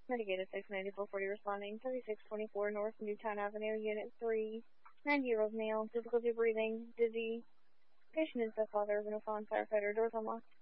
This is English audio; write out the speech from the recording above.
Mitigated 690 440 responding. 3624 North Newtown Avenue, Unit 3. 90-year-old male. Difficulty breathing. Dizzy. Patient is the father of an Afon firefighter. Doors unlocked.